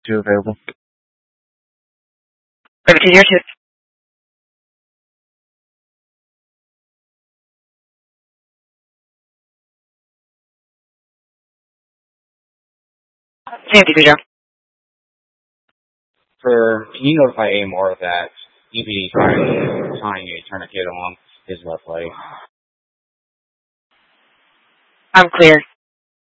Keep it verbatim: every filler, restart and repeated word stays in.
two available. Brevity zero two. Safety Cujo. For, can you notify A more that E P D trying tying a tourniquet along his left leg? I'm clear.